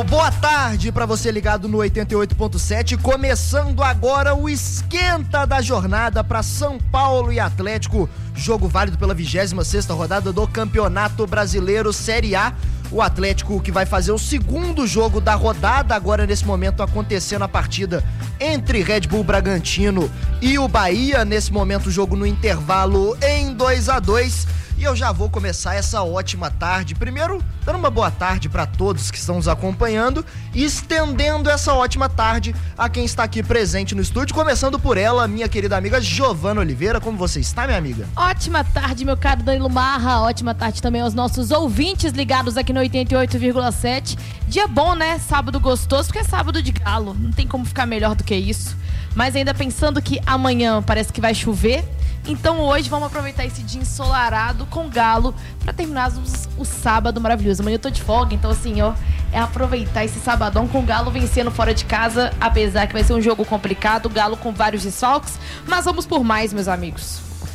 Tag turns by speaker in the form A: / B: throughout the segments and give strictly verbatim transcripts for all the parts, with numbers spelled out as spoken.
A: Muito boa tarde para você ligado no oitenta e oito ponto sete, começando agora o esquenta da jornada para São Paulo e Atlético, jogo válido pela vigésima sexta rodada do Campeonato Brasileiro Série A. O Atlético que vai fazer o segundo jogo da rodada, agora nesse momento acontecendo a partida entre Red Bull Bragantino e o Bahia, nesse momento o jogo no intervalo em dois a dois. E eu já vou começar essa ótima tarde, primeiro dando uma boa tarde para todos que estão nos acompanhando e estendendo essa ótima tarde a quem está aqui presente no estúdio, começando por ela, minha querida amiga Giovana Oliveira. Como você está, minha amiga?
B: Ótima tarde, meu caro Danilo Marra, ótima tarde também aos nossos ouvintes ligados aqui no oitenta e oito vírgula sete. Dia bom, né? Sábado gostoso, porque é sábado de galo, não tem como ficar melhor do que isso. Mas ainda pensando que amanhã parece que vai chover, então hoje vamos aproveitar esse dia ensolarado com galo pra terminar o, o sábado maravilhoso. Amanhã eu tô de folga, então assim, ó, é aproveitar esse sabadão com o galo vencendo fora de casa, apesar que vai ser um jogo complicado, o galo com vários desfalques, mas vamos por mais, meus amigos.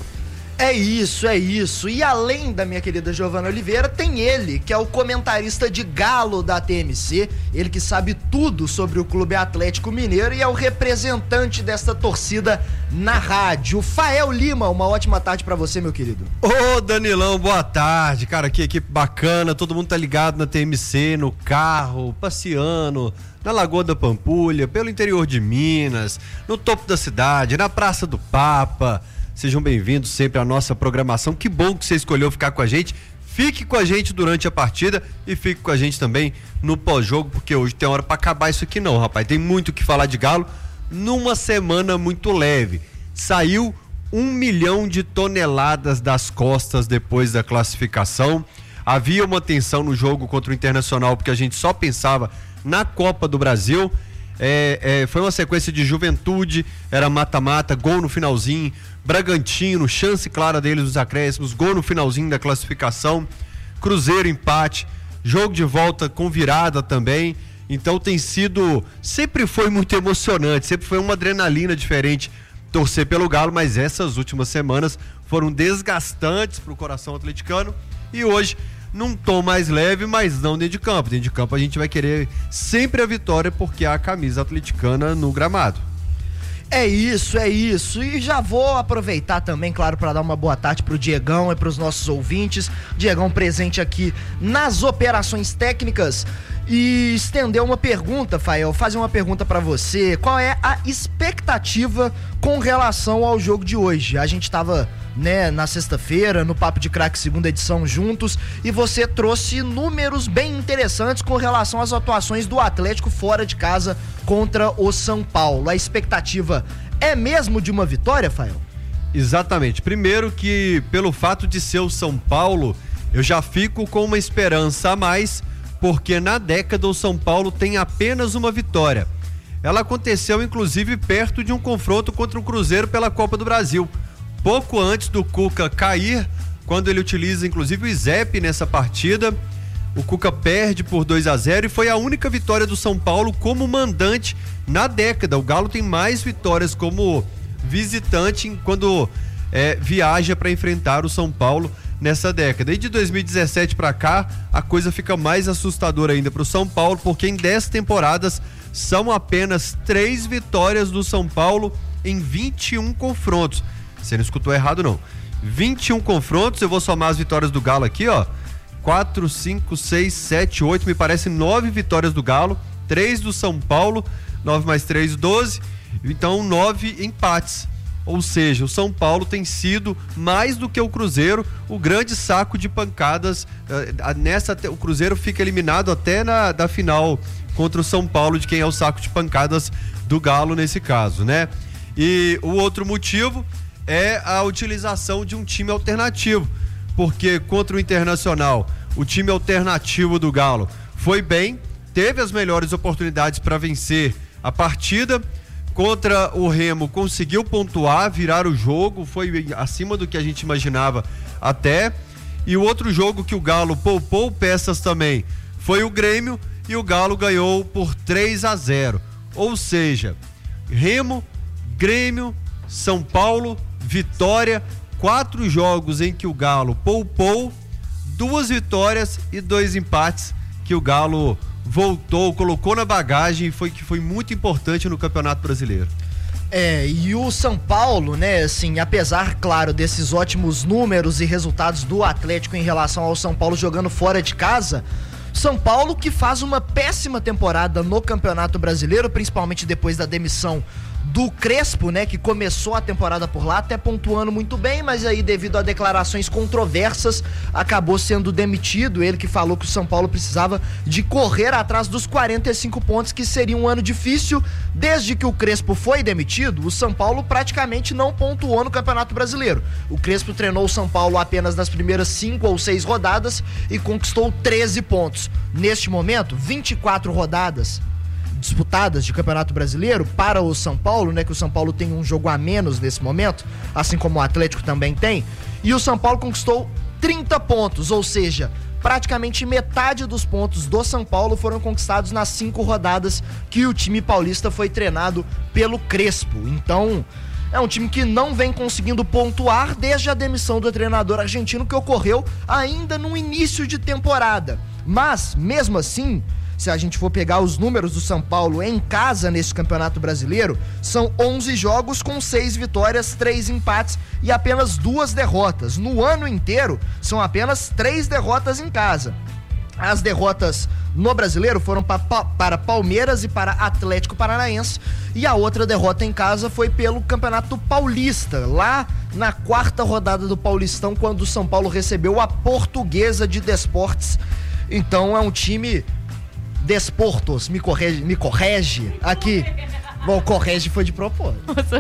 A: É isso, é isso. E além da minha querida Giovana Oliveira, tem ele, que é o comentarista de galo da T M C, ele que sabe tudo sobre o Clube Atlético Mineiro e é o representante desta torcida na rádio. Fael Lima, uma ótima tarde pra você, meu querido.
C: Ô Danilão, boa tarde, cara, que equipe bacana, todo mundo tá ligado na T M C, no carro, passeando, na Lagoa da Pampulha, pelo interior de Minas, no topo da cidade, na Praça do Papa. Sejam bem-vindos sempre à nossa programação. Que bom que você escolheu ficar com a gente. Fique com a gente durante a partida e fique com a gente também no pós-jogo, porque hoje tem hora para acabar isso aqui não, rapaz. Tem muito o que falar de Galo numa semana muito leve. Saiu um milhão de toneladas das costas depois da classificação. Havia uma tensão no jogo contra o Internacional, porque a gente só pensava na Copa do Brasil. É, é, foi uma sequência de Juventude, era mata-mata, gol no finalzinho, Bragantino, chance clara deles nos acréscimos, gol no finalzinho da classificação, Cruzeiro empate, jogo de volta com virada também. Então tem sido, sempre foi muito emocionante, sempre foi uma adrenalina diferente torcer pelo Galo, mas essas últimas semanas foram desgastantes para o coração atleticano e hoje num tom mais leve, mas não dentro de campo. Dentro de campo a gente vai querer sempre a vitória porque há a camisa atleticana no gramado.
A: É isso, é isso. E já vou aproveitar também, claro, para dar uma boa tarde pro Diegão e pros nossos ouvintes. Diegão presente aqui nas operações técnicas e estender uma pergunta, Fael, fazer uma pergunta para você. Qual é a expectativa com relação ao jogo de hoje? A gente tava, né, na sexta-feira, no Papo de Craque segunda edição juntos, e você trouxe números bem interessantes com relação às atuações do Atlético fora de casa contra o São Paulo. A expectativa é mesmo de uma vitória, Fael?
C: Exatamente. Primeiro que pelo fato de ser o São Paulo, eu já fico com uma esperança a mais, porque na década o São Paulo tem apenas uma vitória. Ela aconteceu inclusive perto de um confronto contra o Cruzeiro pela Copa do Brasil. Pouco antes do Cuca cair, quando ele utiliza inclusive o Izep nessa partida, o Cuca perde por dois a zero e foi a única vitória do São Paulo como mandante na década. O Galo tem mais vitórias como visitante quando é, viaja para enfrentar o São Paulo nessa década. E de dois mil e dezessete para cá, a coisa fica mais assustadora ainda para o São Paulo, porque em dez temporadas são apenas três vitórias do São Paulo em vinte e um confrontos. Você não escutou errado, não. vinte e um confrontos, eu vou somar as vitórias do Galo aqui, ó. quatro, cinco, seis, sete, oito, me parece nove vitórias do Galo, três do São Paulo, nove mais três, doze, então nove empates. Ou seja, o São Paulo tem sido, mais do que o Cruzeiro, o grande saco de pancadas. Nessa, o Cruzeiro fica eliminado até na da final contra o São Paulo, de quem é o saco de pancadas do Galo nesse caso, né? E o outro motivo é a utilização de um time alternativo, porque contra o Internacional, o time alternativo do Galo foi bem, teve as melhores oportunidades para vencer a partida. Contra o Remo conseguiu pontuar, virar o jogo, foi acima do que a gente imaginava até. E o outro jogo que o Galo poupou peças também foi o Grêmio, e o Galo ganhou por três a zero. Ou seja, Remo, Grêmio, São Paulo, Vitória, quatro jogos em que o Galo poupou, duas vitórias e dois empates que o Galo voltou, colocou na bagagem e foi que foi muito importante no Campeonato Brasileiro.
A: É, e o São Paulo, né, assim, apesar, claro, desses ótimos números e resultados do Atlético em relação ao São Paulo jogando fora de casa, São Paulo que faz uma péssima temporada no Campeonato Brasileiro, principalmente depois da demissão do Crespo, né, que começou a temporada por lá, até pontuando muito bem, mas aí devido a declarações controversas, acabou sendo demitido. Ele que falou que o São Paulo precisava de correr atrás dos quarenta e cinco pontos, que seria um ano difícil. Desde que o Crespo foi demitido, o São Paulo praticamente não pontuou no Campeonato Brasileiro. O Crespo treinou o São Paulo apenas nas primeiras cinco ou seis rodadas e conquistou treze pontos. Neste momento, vinte e quatro rodadas disputadas de Campeonato Brasileiro para o São Paulo, né, que o São Paulo tem um jogo a menos nesse momento, assim como o Atlético também tem, e o São Paulo conquistou trinta pontos, ou seja, praticamente metade dos pontos do São Paulo foram conquistados nas cinco rodadas que o time paulista foi treinado pelo Crespo. Então, é um time que não vem conseguindo pontuar desde a demissão do treinador argentino, que ocorreu ainda no início de temporada. Mas, mesmo assim, se a gente for pegar os números do São Paulo em casa nesse Campeonato Brasileiro, são onze jogos com seis vitórias, três empates e apenas duas derrotas. No ano inteiro, são apenas três derrotas em casa. As derrotas no Brasileiro foram pa- pa- para Palmeiras e para Atlético Paranaense, e a outra derrota em casa foi pelo Campeonato Paulista, lá na quarta rodada do Paulistão, quando o São Paulo recebeu a Portuguesa de Desportes. Então é um time... Desportos, me corrige, me corrige aqui. Bom, corrige foi de propósito.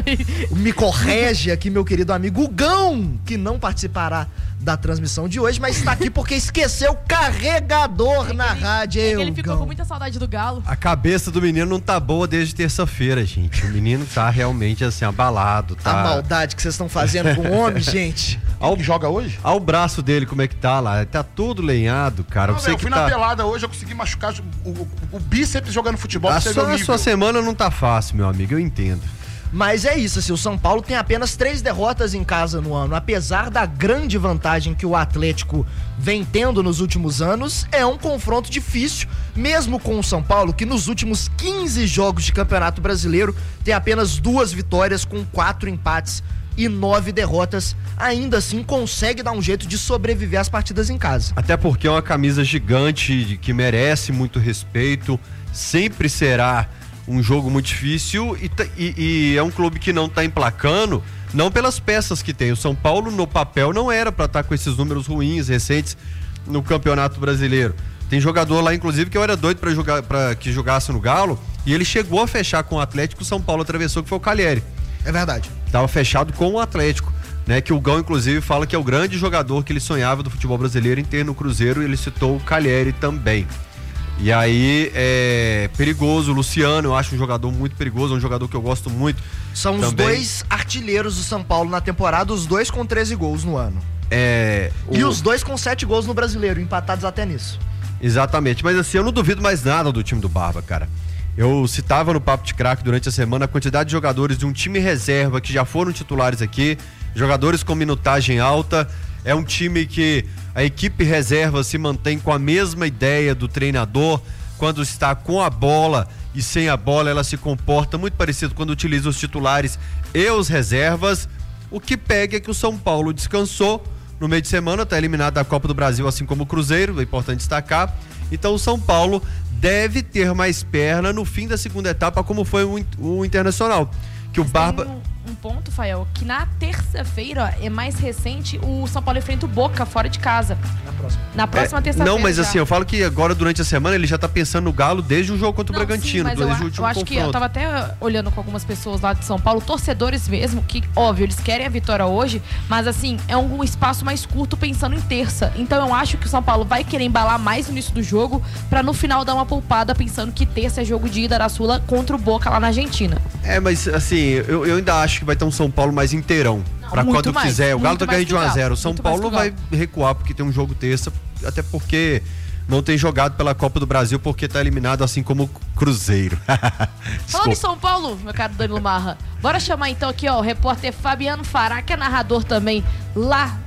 A: Me corrige aqui, meu querido amigo Gão, que não participará da transmissão de hoje, mas está aqui porque esqueceu o carregador é na
B: ele,
A: rádio.
B: É ele ficou Gão. Com muita saudade do Galo.
C: A cabeça do menino não tá boa desde terça-feira, gente. O menino tá realmente assim, abalado. Tá...
A: A maldade que vocês estão fazendo com o homem, gente.
D: Quem que joga hoje?
C: Olha o braço dele, como é que tá lá. Tá todo lenhado, cara.
D: Não,
C: você
D: véio,
C: que
D: eu fui
C: tá...
D: na pelada hoje, eu consegui machucar o, o, o bíceps jogando futebol.
C: A sua, a sua semana não tá fácil, meu amigo, eu entendo.
A: Mas é isso, assim, o São Paulo tem apenas três derrotas em casa no ano. Apesar da grande vantagem que o Atlético vem tendo nos últimos anos, é um confronto difícil, mesmo com o São Paulo, que nos últimos quinze jogos de Campeonato Brasileiro tem apenas duas vitórias com quatro empates e nove derrotas. Ainda assim consegue dar um jeito de sobreviver às partidas em casa.
C: Até porque é uma camisa gigante que merece muito respeito, sempre será um jogo muito difícil e, e, e é um clube que não está emplacando, não pelas peças que tem. O São Paulo no papel não era para estar tá com esses números ruins recentes no Campeonato Brasileiro. Tem jogador lá, inclusive, que eu era doido para jogar, para que jogasse no Galo, e ele chegou a fechar com o Atlético, o São Paulo atravessou, que foi o Calheri.
A: É verdade.
C: Tava fechado com o Atlético, né? Que o Gão, inclusive, fala que é o grande jogador que ele sonhava do futebol brasileiro em ter no Cruzeiro, e ele citou o Calheri também. E aí é perigoso, o Luciano, eu acho um jogador muito perigoso, um jogador que eu gosto muito.
A: São
C: também.
A: Os dois artilheiros do São Paulo na temporada, os dois com treze gols no ano.
C: É,
A: e
C: o...
A: os dois com sete gols no Brasileiro, empatados até nisso.
C: Exatamente, mas assim, eu não duvido mais nada do time do Barba, cara. Eu citava no Papo de Craque durante a semana a quantidade de jogadores de um time reserva que já foram titulares aqui, jogadores com minutagem alta. É um time que a equipe reserva se mantém com a mesma ideia do treinador. Quando está com a bola e sem a bola, ela se comporta muito parecido quando utiliza os titulares e os reservas. O que pega é que o São Paulo descansou no meio de semana, está eliminado da Copa do Brasil, assim como o Cruzeiro, é importante destacar. Então o São Paulo deve ter mais perna no fim da segunda etapa, como foi o, o Internacional. Que
B: Mas
C: o Barba...
B: tem um, um ponto, Fael, que na terça-feira, é mais recente, o São Paulo enfrenta o Boca fora de casa.
A: Na próxima.
B: Na próxima
C: é,
B: terça-feira.
C: Não, mas
B: já.
C: assim, eu falo que agora durante a semana ele já tá pensando no Galo desde o jogo contra o
B: Não,
C: Bragantino,
B: sim, mas
C: desde
B: eu,
C: o último
B: eu acho
C: confronto.
B: que eu tava até olhando com algumas pessoas lá de São Paulo, torcedores mesmo, que, óbvio, eles querem a vitória hoje, mas assim, é um espaço mais curto pensando em terça. Então eu acho que o São Paulo vai querer embalar mais no início do jogo, pra no final dar uma poupada, pensando que terça é jogo de ida da Sula contra o Boca lá na Argentina.
C: É, mas assim, eu, eu ainda acho que vai ter um São Paulo mais inteirão.
B: Não,
C: pra
B: muito
C: quando
B: mais,
C: quiser. O Galo
B: muito
C: tá ganhando de um a zero. O São
B: muito mais
C: Paulo
B: que o
C: vai
B: Galo.
C: recuar porque tem um jogo terça, até porque não tem jogado pela Copa do Brasil porque tá eliminado assim como o Cruzeiro.
B: Falando em São Paulo, meu caro Danilo Marra, bora chamar então aqui, ó, o repórter Fabiano Fará, que é narrador também lá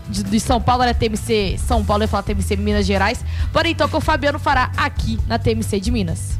B: de, de São Paulo, era T M C São Paulo, eu ia falar T M C Minas Gerais. Bora então com o Fabiano Fará aqui na T M C de Minas.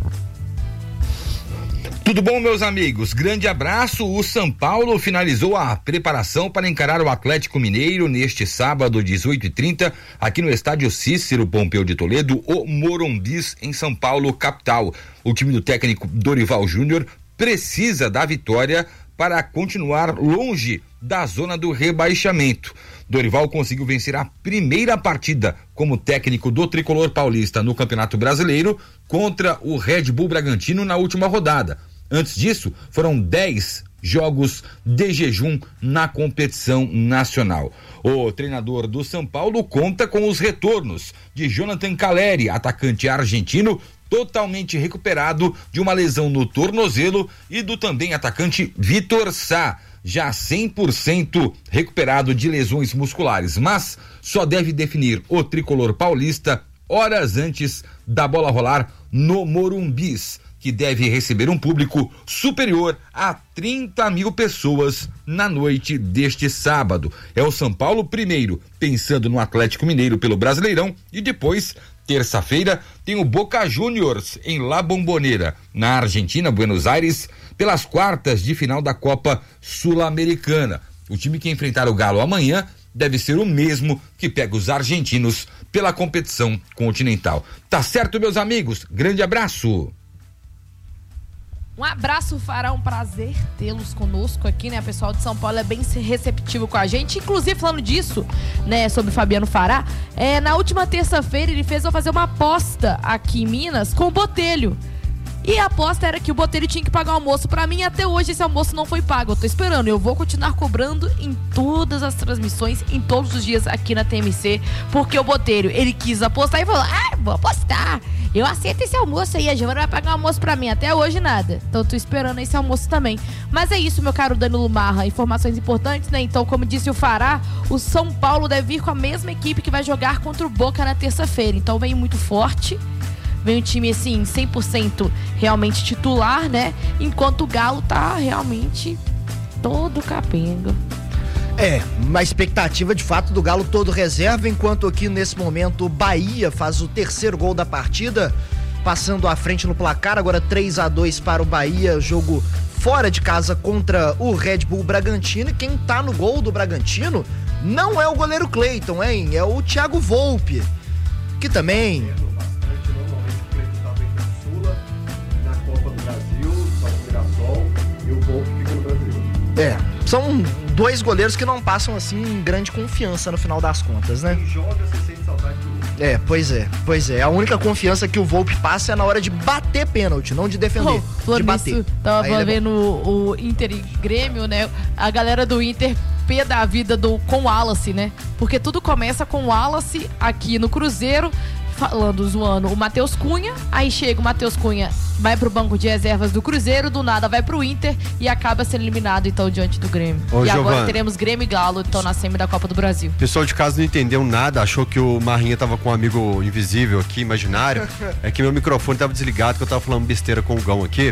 E: Tudo bom, meus amigos? Grande abraço. O São Paulo finalizou a preparação para encarar o Atlético Mineiro neste sábado, dezoito e trinta, aqui no estádio Cícero Pompeu de Toledo, o Morumbis, em São Paulo, capital. O time do técnico Dorival Júnior precisa da vitória para continuar longe da zona do rebaixamento. Dorival conseguiu vencer a primeira partida como técnico do tricolor paulista no Campeonato Brasileiro contra o Red Bull Bragantino na última rodada. Antes disso, foram dez jogos de jejum na competição nacional. O treinador do São Paulo conta com os retornos de Jonathan Calleri, atacante argentino, totalmente recuperado de uma lesão no tornozelo, e do também atacante Vitor Sá, já cem por cento recuperado de lesões musculares, mas só deve definir o tricolor paulista horas antes da bola rolar no Morumbis, que deve receber um público superior a trinta mil pessoas na noite deste sábado. É o São Paulo primeiro pensando no Atlético Mineiro pelo Brasileirão, e depois, terça-feira, tem o Boca Juniors em La Bombonera, na Argentina, Buenos Aires, pelas quartas de final da Copa Sul-Americana. O time que enfrentar o Galo amanhã deve ser o mesmo que pega os argentinos pela competição continental. Tá certo, meus amigos? Grande abraço!
B: Um abraço, Fará, um prazer tê-los conosco aqui, né? O pessoal de São Paulo é bem receptivo com a gente. Inclusive, falando disso, né, sobre o Fabiano Fará, é, na última terça-feira ele fez eu fazer uma aposta aqui em Minas com o Botelho. E a aposta era que o Botelho tinha que pagar o almoço pra mim, e até hoje esse almoço não foi pago. Eu tô esperando, eu vou continuar cobrando em todas as transmissões, em todos os dias aqui na T M C, porque o Botelho, ele quis apostar e falou: ah, vou apostar, eu aceito esse almoço aí, a Giovana vai pagar o almoço pra mim, até hoje nada. Então eu tô esperando esse almoço também. Mas é isso, meu caro Danilo Marra, informações importantes, né? Então, como disse o Fará, o São Paulo deve vir com a mesma equipe que vai jogar contra o Boca na terça-feira, então vem muito forte. Vem um time, assim, cem por cento realmente titular, né? Enquanto o Galo tá realmente todo capenga.
A: É, uma expectativa de fato do Galo todo reserva, enquanto aqui nesse momento o Bahia faz o terceiro gol da partida, passando à frente no placar, agora três a dois para o Bahia, jogo fora de casa contra o Red Bull Bragantino, e quem tá no gol do Bragantino não é o goleiro Cleiton, hein? É o Thiago Volpe, que também... É, são dois goleiros que não passam assim em grande confiança no final das contas, né? Quem joga, você sente saudade do... É, pois é, pois é. A única confiança que o Volpe passa é na hora de bater pênalti, não de defender, oh, de bater. Isso,
B: tava é vendo o, o Inter e Grêmio, né? A galera do Inter pé da vida do, com o Wallace, né? Porque tudo começa com o Wallace aqui no Cruzeiro, falando, zoando o Matheus Cunha, aí chega o Matheus Cunha, vai pro banco de reservas do Cruzeiro, do nada vai pro Inter e acaba sendo eliminado, então, diante do Grêmio. Ô, e Giovana, agora teremos Grêmio e Galo, então, na semi da Copa do Brasil.
C: O pessoal de casa não entendeu nada, achou que o Marrinha tava com um amigo invisível aqui, imaginário. É que meu microfone tava desligado, que eu tava falando besteira com o Gão aqui.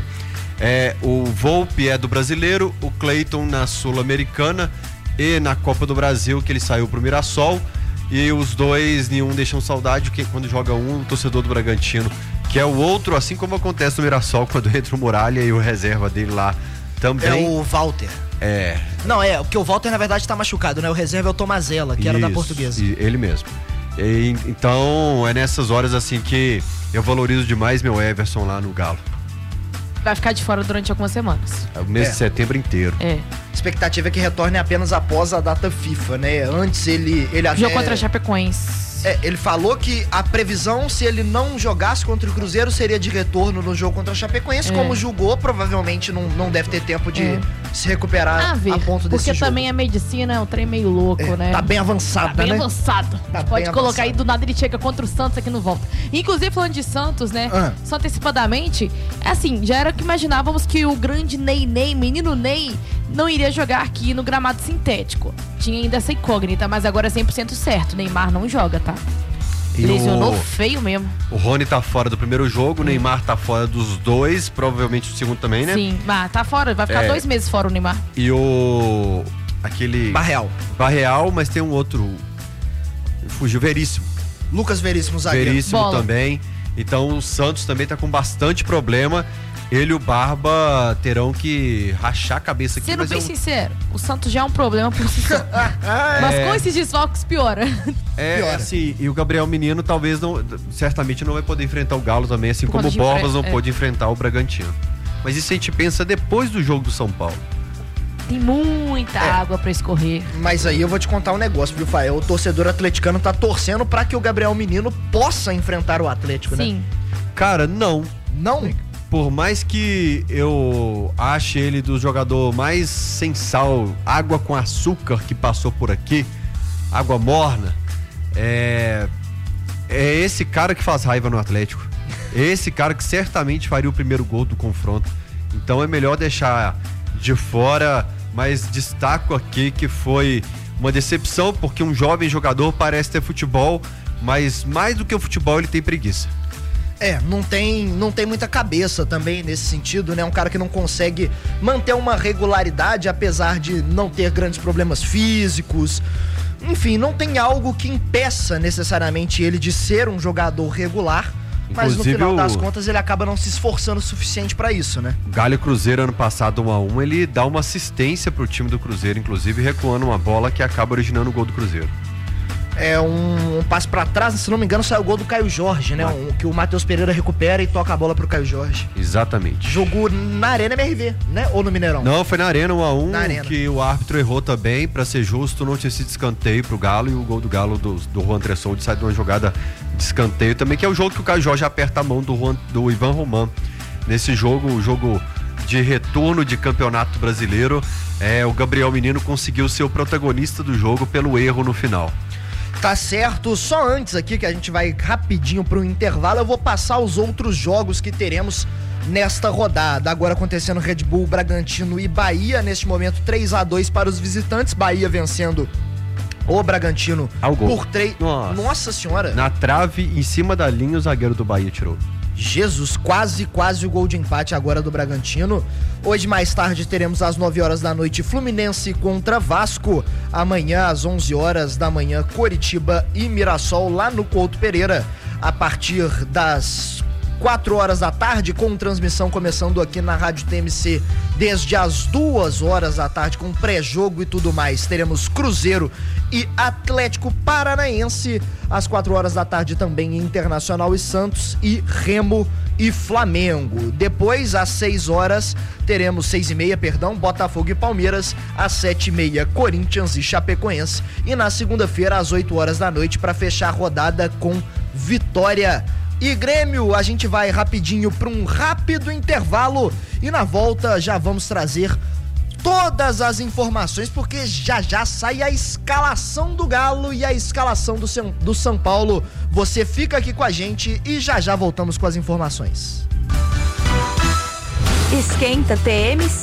C: É, o Volpe é do Brasileiro, o Cleiton na Sul-Americana e na Copa do Brasil, que ele saiu pro Mirassol. E os dois, nenhum deixam saudade, que quando joga um, o torcedor do Bragantino, que é o outro, assim como acontece no Mirassol, quando entra o Muralha e o reserva dele lá também.
A: É o Walter.
C: É.
A: Não, é, porque o Walter na verdade tá machucado, né? O reserva é o Tomazella, que Isso, era da Portuguesa.
C: Ele mesmo. E, então, é nessas horas assim que eu valorizo demais meu Everson lá no Galo.
B: Vai ficar de fora durante algumas semanas.
C: É o mês
A: é.
C: de setembro inteiro.
B: É.
A: A expectativa é que retorne apenas após a data FIFA, né? Antes ele... ele
B: Jogo
A: é,
B: contra a Chapecoense.
A: É, ele falou que a previsão, se ele não jogasse contra o Cruzeiro, seria de retorno no jogo contra a Chapecoense. É. Como julgou, provavelmente não, não deve ter tempo de é. se recuperar
B: a, ver,
A: a ponto desse
B: porque
A: jogo.
B: também a medicina é um trem meio louco,
A: é,
B: né?
A: Tá bem avançado,
B: Tá bem
A: né?
B: avançado.
A: Tá
B: Pode
A: bem
B: colocar
A: avançado.
B: aí, do nada ele chega contra o Santos aqui no volta. Inclusive, falando de Santos, né? Ah. Só antecipadamente, assim, já era que imaginávamos que o grande Ney Ney, menino Ney, não iria jogar aqui no gramado sintético. Tinha ainda essa incógnita, mas agora é cem por cento certo. Neymar não joga, tá?
C: E
B: lesionou
C: o...
B: feio mesmo.
C: O Rony tá fora do primeiro jogo, o Neymar tá fora dos dois, provavelmente do segundo também, né?
B: Sim, mas tá fora, vai ficar é... dois meses fora o Neymar.
C: E o... aquele...
A: Barreal.
C: Barreal, mas tem um outro Fugiu Veríssimo.
A: Lucas Veríssimo, zagueiro.
C: Veríssimo
B: Bola.
C: também. Então o Santos também tá com bastante problema. Ele e o Barba terão que rachar a cabeça aqui.
B: Sendo
C: mas
B: bem
C: eu-
B: sincero, o Santos já é um problema por si só. Mas com esses desfalques piora.
C: É,
A: Piora.
C: assim, e o Gabriel Menino talvez não, certamente não vai poder enfrentar o Galo também, assim
B: Por
C: como
B: conta
C: o
B: de
C: Borbas
B: enfre-
C: não
B: é.
C: pôde enfrentar o Bragantino. Mas isso a gente pensa depois do jogo do São Paulo.
B: Tem muita
A: É.
B: água pra escorrer.
A: Mas aí eu vou te contar um negócio, viu, Fael? O torcedor atleticano tá torcendo pra que o Gabriel Menino possa enfrentar o Atlético, né?
B: Sim.
C: Cara, não.
A: Não?
C: Por mais que eu ache ele do jogador mais sem sal, água com açúcar que passou por aqui, água morna, é, é esse cara que faz raiva no Atlético. É esse cara que certamente faria o primeiro gol do confronto. Então é melhor deixar de fora, mas destaco aqui que foi uma decepção, porque um jovem jogador parece ter futebol, mas mais do que o futebol ele tem preguiça.
A: É, não tem, não tem muita cabeça também nesse sentido, né? Um cara que não consegue manter uma regularidade, apesar de não ter grandes problemas físicos. Enfim, não tem algo que impeça necessariamente ele de ser um jogador regular, mas no
C: Inclusive,
A: final
C: o-
A: das contas ele acaba não se esforçando o suficiente pra isso, né?
C: Galo e Cruzeiro ano passado um a um, ele dá uma assistência pro time do Cruzeiro, inclusive recuando uma bola que acaba originando o gol do Cruzeiro.
A: É um, um passe pra trás, se não me engano, saiu o gol do Caio Jorge, né? Um, que o Matheus Pereira recupera e toca a bola pro Caio Jorge.
C: Exatamente.
A: Jogou na Arena M R V, né? Ou no Mineirão?
C: Não, foi na Arena um a um,
A: Na Arena.
C: que o árbitro errou também, pra ser justo, não tinha sido escanteio pro Galo, e o gol do Galo do, do Juan Tressoldi sai de uma jogada de escanteio também, que é o jogo que o Caio Jorge aperta a mão do, Juan, do Ivan Roman. Nesse jogo, o jogo de retorno de campeonato brasileiro, é, o Gabriel Menino conseguiu ser o protagonista do jogo pelo erro no final.
A: Tá certo, só antes aqui que a gente vai rapidinho pro intervalo, eu vou passar os outros jogos que teremos nesta rodada. Agora acontecendo Red Bull, Bragantino e Bahia, neste momento três a dois para os visitantes, Bahia vencendo o Bragantino
C: Ao gol.
A: por três.
C: Nossa.
A: Nossa senhora.
C: Na trave, em cima da linha, o zagueiro do Bahia tirou.
A: Jesus, quase, quase o gol de empate agora do Bragantino. Hoje, mais tarde, teremos às nove horas da noite Fluminense contra Vasco. Amanhã, às onze horas da manhã, Coritiba e Mirassol lá no Couto Pereira. A partir das quatro horas da tarde, com transmissão começando aqui na Rádio T M C desde as duas horas da tarde, com pré-jogo e tudo mais. Teremos Cruzeiro e Atlético Paranaense. Às quatro horas da tarde também Internacional e Santos, e Remo e Flamengo. Depois, às seis horas, teremos seis e meia, perdão, Botafogo e Palmeiras. Às sete e meia, Corinthians e Chapecoense. E na segunda-feira, às oito horas da noite, para fechar a rodada com Vitória e Grêmio. A gente vai rapidinho para um rápido intervalo e na volta já vamos trazer todas as informações, porque já já sai a escalação do Galo e a escalação do São, do São Paulo. Você fica aqui com a gente e já já voltamos com as informações.
F: Esquenta T M C.